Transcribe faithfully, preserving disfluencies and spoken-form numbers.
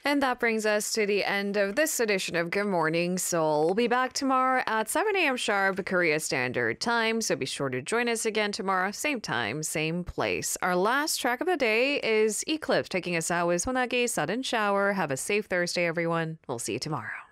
And that brings us to the end of this edition of Good Morning Seoul. We'll be back tomorrow at seven a.m. sharp Korea Standard Time, so be sure to join us again tomorrow, same time, same place. Our last track of the day is Eclipse taking us out with Sonagi Sudden Shower. Have a safe Thursday, everyone. We'll see you tomorrow.